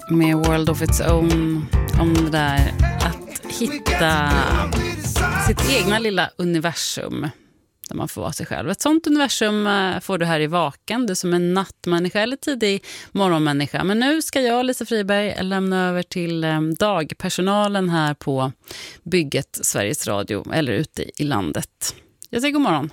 med World of Its Own om det där att hitta sitt egna lilla universum där man får vara sig själv. Ett sånt universum får du här i Vaken, du som är nattmänniska eller tidig morgonmänniska. Men nu ska jag, Lisa Friberg, lämna över till dagpersonalen här på bygget Sveriges Radio eller ute i landet. Jag säger god morgon.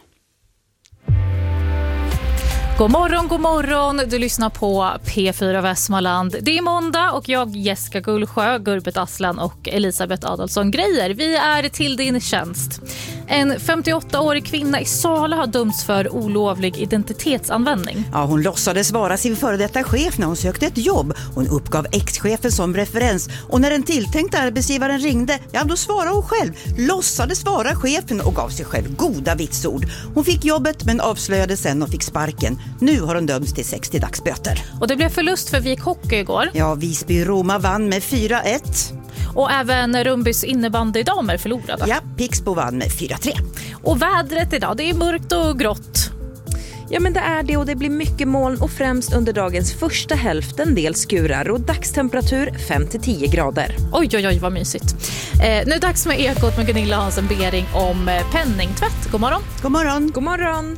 God morgon. Du lyssnar på P4 Västmanland. Det är måndag och jag, Jessica Gullsjö, Gurbet Aslan och Elisabeth Adolfsson Grejer. Vi är till din tjänst. En 58-årig kvinna i Sala har dömts för olovlig identitetsanvändning. Ja, hon låtsades vara sin före detta chef när hon sökte ett jobb. Hon uppgav ex-chefen som referens. Och när den tilltänkta arbetsgivaren ringde, ja då svarade hon själv. Låtsades vara chefen och gav sig själv goda vitsord. Hon fick jobbet men avslöjade sen och fick sparken. Nu har hon dömts till 60 dagsböter. Och det blev förlust för Vik Hockey igår. Ja, Visby-Roma vann med 4-1. Och även Rumbys innebandydamer förlorade. Ja, Pixbo vann med 4-3. Och vädret idag, det är mörkt och grått. Ja, men det är det och det blir mycket moln och främst under dagens första hälft en del skurar och dagstemperatur 5-10 grader. Oj, vad mysigt. Nu är det dags med Ekot med Gunilla Hansen-Bering om penningtvätt. God morgon. God morgon. God morgon.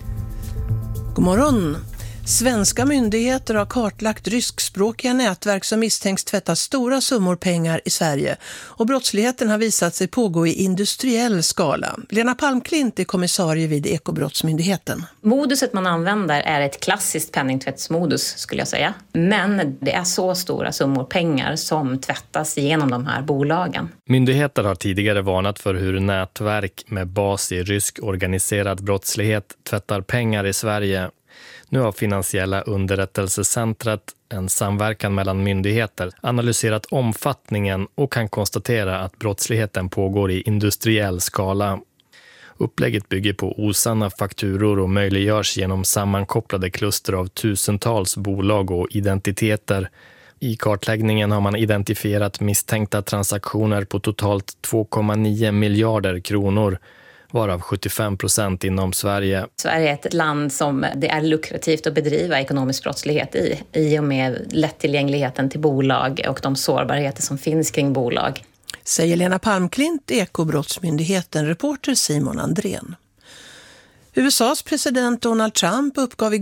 God morgon. Svenska myndigheter har kartlagt ryskspråkiga nätverk som misstänks tvätta stora summor pengar i Sverige. Och brottsligheten har visat sig pågå i industriell skala. Lena Palmklint är kommissarie vid Ekobrottsmyndigheten. Moduset man använder är ett klassiskt penningtvättsmodus skulle jag säga. Men det är så stora summor pengar som tvättas genom de här bolagen. Myndigheter har tidigare varnat för hur nätverk med bas i rysk organiserad brottslighet tvättar pengar i Sverige. Nu har Finansiella underrättelsecentret, en samverkan mellan myndigheter, analyserat omfattningen och kan konstatera att brottsligheten pågår i industriell skala. Upplägget bygger på osanna fakturor och möjliggörs genom sammankopplade kluster av tusentals bolag och identiteter. I kartläggningen har man identifierat misstänkta transaktioner på totalt 2,9 miljarder kronor. Varav 75% inom Sverige. Sverige är ett land som det är lukrativt att bedriva ekonomisk brottslighet i och med lättillgängligheten till bolag och de sårbarheter som finns kring bolag. Säger Lena Palmklint, Ekobrottsmyndigheten, reporter Simon Andrén. USAs president Donald Trump uppgav